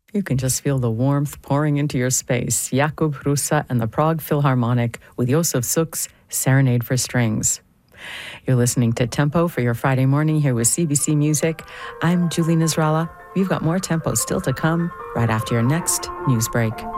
You can just feel the warmth pouring into your space. Jakub Hrusa and the Prague Philharmonic with Josef Suk's Serenade for Strings. You're listening to Tempo for your Friday morning here with CBC Music. I'm Julie Nasrallah. We've got more Tempo still to come right after your next news break.